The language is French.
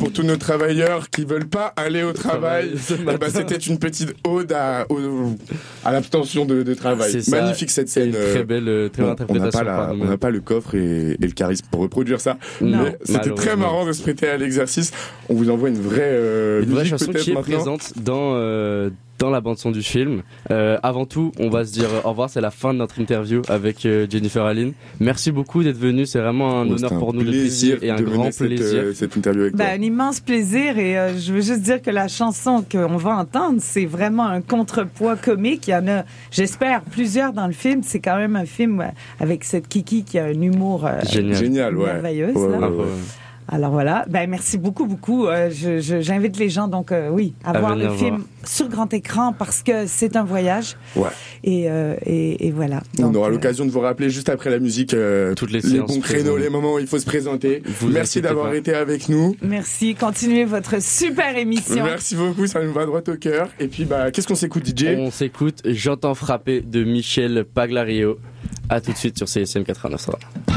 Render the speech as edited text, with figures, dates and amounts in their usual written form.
pour tous nos travailleurs qui veulent pas aller au travail. C'était une petite ode à l'abstention de travail. Magnifique cette scène. Très belle interprétation. On n'a pas le coffre et le charisme pour reproduire ça. Non, mais c'était très marrant de se prêter à l'exercice. On vous envoie une vraie chanson qui est présente dans la bande-son du film. Avant tout, on va se dire au revoir, c'est la fin de notre interview avec Jennifer Aline. Merci beaucoup d'être venu, c'est vraiment un honneur pour nous de plaisir et un grand plaisir. Cette interview avec toi. Un immense plaisir et je veux juste dire que la chanson qu'on va entendre, c'est vraiment un contrepoids comique. Il y en a, j'espère, plusieurs dans le film. C'est quand même un film avec cette Kiki qui a un humour génial, merveilleuse. Alors voilà, merci beaucoup. J'invite les gens donc à voir le film sur grand écran parce que c'est un voyage. Ouais. Et voilà. On aura l'occasion de vous rappeler juste après la musique toutes les bons créneaux, les moments où il faut se présenter. Merci d'avoir été avec nous. Merci, continuez votre super émission. Merci beaucoup, ça nous va droit au cœur. Et puis qu'est-ce qu'on s'écoute, DJ? On s'écoute J'entends frapper de Michel Paglario. À tout de suite sur CSM 89.